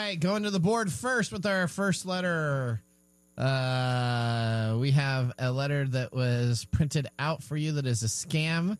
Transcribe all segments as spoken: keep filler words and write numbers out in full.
right, going to the board first with our first letter. Uh, we have a letter that was printed out for you that is a scam.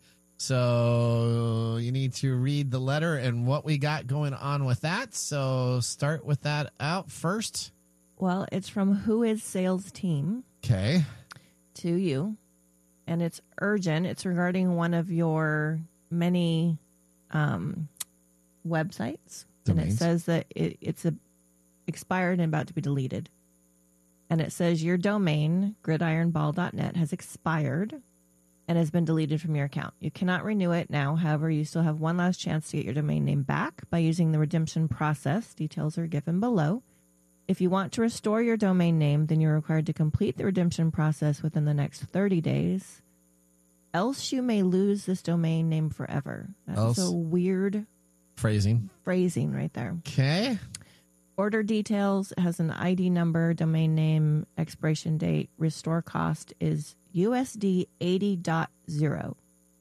So you need to read the letter and what we got going on with that. So start with that out first. Well, it's from Who Is Sales Team. Okay. To you. And it's urgent. It's regarding one of your many um, websites. Domains. And it says that it, it's a, expired and about to be deleted. And it says your domain, gridiron ball dot net, has expired and has been deleted from your account. You cannot renew it now. However, you still have one last chance to get your domain name back by using the redemption process. Details are given below. If you want to restore your domain name, then you're required to complete the redemption process within the next thirty days. Else you may lose this domain name forever. That's a weird phrasing. Phrasing right there. Okay. Order details has an I D number, domain name, expiration date. Restore cost is U S D eighty point zero.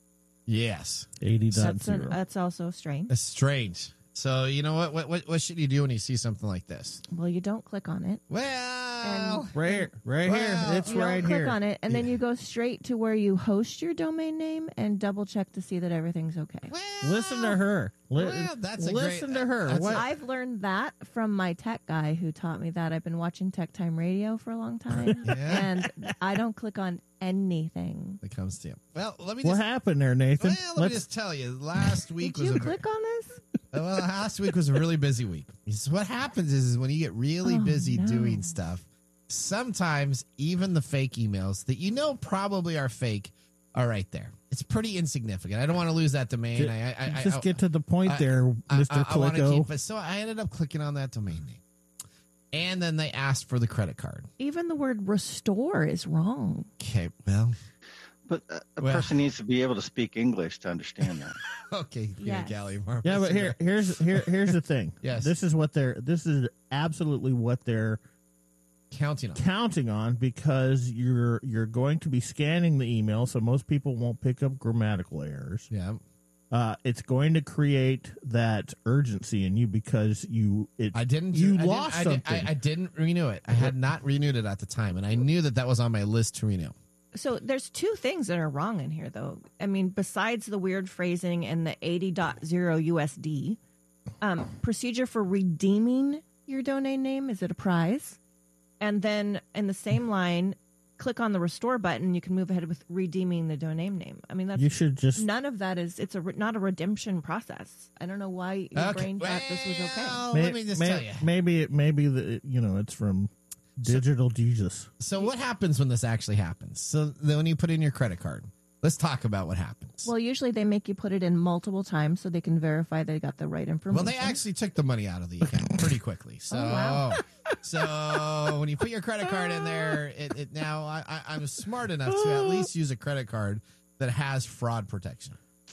Yes. eighty point That's, zero. an, that's also strange. That's strange. So, you know what, what? What what should you do when you see something like this? Well, you don't click on it. Well, And right here. Right well, here. It's you right don't click here. on it, and then Yeah. you go straight to where you host your domain name and double check to see that everything's okay. well, Listen to her. Li- Well, that's a listen great- to her. that's What? I've learned that from my tech guy who taught me that. I've been watching Tech Time Radio for a long time, Yeah. and I don't click on anything. That comes to you. Well, let me What just. happened there, Nathan? Well, let me just tell you. Last week Did was you a click on this? well. Last week was a really busy week. So what happens is, is when you get really Oh, busy no. doing stuff, sometimes even the fake emails that you know probably are fake are right there. It's pretty insignificant. I don't want to lose that domain. Ju- I, I, I just I, get to the point I- there, I, Mister I, I want to Clicko. keep it. So I ended up clicking on that domain name, and then they asked for the credit card. Even the word restore is wrong. Okay, well, But a, a Well- person needs to be able to speak English to understand that. okay, Peter Yes. Galley. Yeah, but here, here's here, here's the thing. Yes. This is what they're. This is absolutely what they're counting on. counting on because you're you're going to be scanning the email, so most people won't pick up grammatical errors. Yeah. Uh, it's going to create that urgency in you because you it I didn't. you I didn't- lost I, did- something. I, I didn't renew it. I had not renewed it at the time, and I knew that that was on my list to renew. So there's two things that are wrong in here, though. I mean, besides the weird phrasing and the eighty point zero U S D, um, procedure for redeeming your domain name, is it a prize? And then in the same line, click on the restore button. You can move ahead with redeeming the domain name. I mean, that's you should just none of that is. It's a re- not a redemption process. I don't know why your brain thought this was okay. Well, may- let me just may- tell you. maybe it maybe the you know it's from Digital Jesus. So what happens when this actually happens? So then when you put in your credit card, let's talk about what happens. Well, usually they make you put it in multiple times so they can verify they got the right information. Well, they actually took the money out of the account pretty quickly. So, Oh, wow. so when you put your credit card in there, it, it now I, I, I'm smart enough to at least use a credit card that has fraud protection.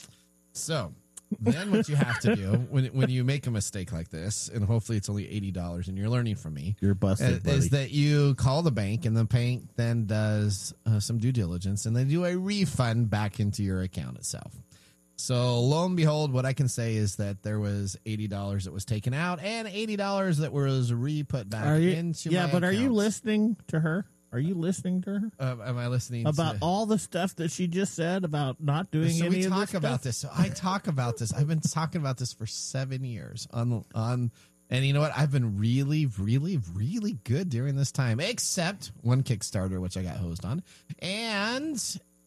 So then what you have to do when when you make a mistake like this, and hopefully it's only eighty dollars, and you're learning from me, You're busted, is, buddy. is that you call the bank, and the bank then does uh, some due diligence, and they do a refund back into your account itself. So lo and behold, what I can say is that there was eighty dollars that was taken out and eighty dollars that was re-put back Are you, into yeah, my but are you accounts. listening to her? Are you listening to her Uh, am I listening about to, all the stuff that she just said about not doing So any we of talk this stuff? about this. So I talk about this. I've been talking about this for seven years on on, and you know what? I've been really, really, really good during this time, except one Kickstarter, which I got hosed on, and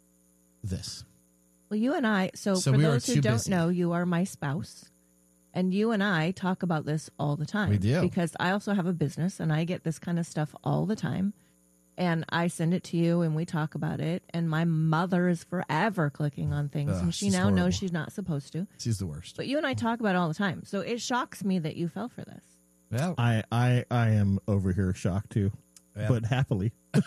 this. Well, you and I, so, So for we were those who too don't busy. know, you are my spouse. And you and I talk about this all the time. We do. Because I also have a business and I get this kind of stuff all the time. And I send it to you and we talk about it. And my mother is forever clicking on things. Ugh, and she she's now horrible. knows she's not supposed to. She's the worst. But you and I talk about it all the time. So it shocks me that you fell for this. Well, I, I, I am over here shocked too, Yeah. but happily. all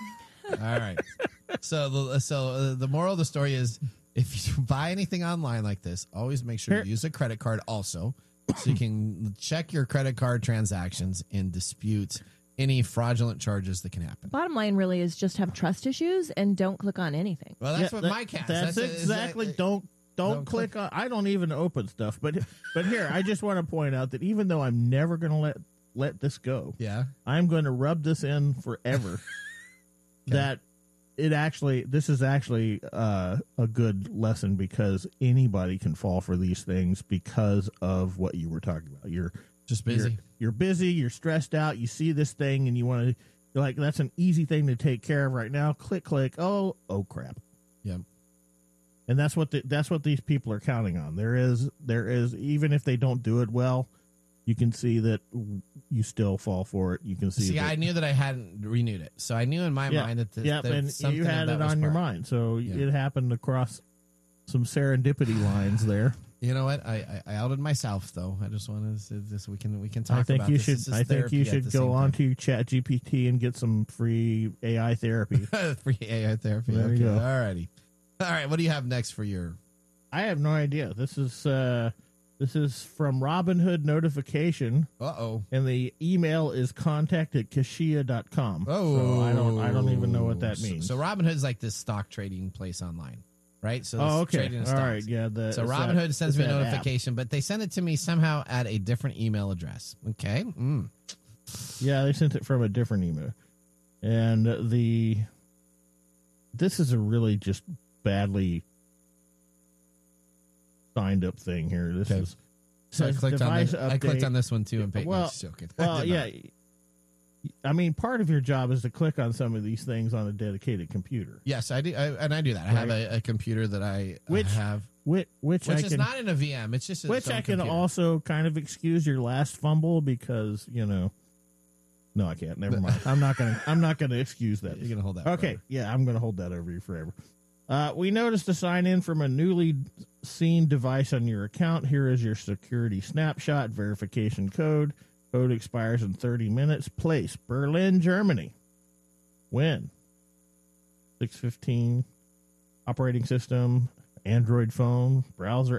right. So the so uh, the moral of the story is, if you buy anything online like this, always make sure Here- you use a credit card also, so you can check your credit card transactions and dispute any fraudulent charges that can happen. Bottom line really is just have trust issues and don't click on anything. Well, that's Yeah, what that- my cat. That's, exactly. don't don't, don't click click. on. I don't even open stuff. But but here, I just want to point out that even though I'm never going to let let this go. Yeah. I'm going to rub this in forever. That it actually, this is actually uh, a good lesson because anybody can fall for these things because of what you were talking about. You're Just busy. You're, you're busy. You're stressed out. You see this thing and you want to, you're like, that's an easy thing to take care of right now. Click, click. Oh, oh crap. Yep. And that's what the, that's what these people are counting on. There is, there is, even if they don't do it well, you can see that you still fall for it. You can see. See, that, I knew that I hadn't renewed it, so I knew in my yeah, mind that, the, yeah, that and something you had of it that was on your part. mind, so Yeah. it happened across some serendipity lines there. You know what? I, I, I outed myself, though. I just wanted to say this. We can we can talk. I think about you this. should. This is I think you therapy at should the go same on time. to Chat G P T and get some free A I therapy. Free A I therapy. There okay. you go. All righty. All right. What do you have next for your? I have no idea. This is uh, this is from Robinhood Notification, Uh oh. and the email is contact at kashia dot com. Oh, so I don't. I don't even know what that So- means. So, Robinhood's like this stock trading place online, right? So oh, it's okay. trading in All stocks. right. Yeah. The, So it's Robinhood that- sends it's me a that app. notification, but they send it to me somehow at a different email address. Okay. Mm. Yeah, they sent it from a different email. And the this is a really just badly signed up thing here. This Okay. is So I says clicked on device this. I clicked update. on this one too, and paid. Well- no, just joking. I Well, did yeah. not. I mean, part of your job is to click on some of these things on a dedicated computer, Yes, I do, I, and I do that. I have a, a computer that I uh, Which have, which which, which I is can not in a V M. It's just its which own I can computer. also kind of excuse your last fumble because you know. No, I can't. Never mind. I'm not gonna. I'm not gonna excuse that. You're gonna hold that. Okay, forever. yeah, I'm going to hold that over you forever. Uh, we noticed a sign in from a newly seen device on your account. Here is your security snapshot verification code. Code expires in thirty minutes. Place Berlin, Germany. When? six fifteen. Operating system, Android phone, browser